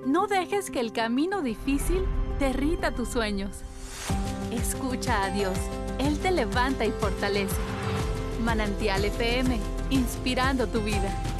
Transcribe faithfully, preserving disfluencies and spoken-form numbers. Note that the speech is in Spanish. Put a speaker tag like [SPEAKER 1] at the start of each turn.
[SPEAKER 1] No dejes que el camino difícil derrita tus sueños. Escucha a Dios. Él te levanta y fortalece. Manantial F M, inspirando tu vida.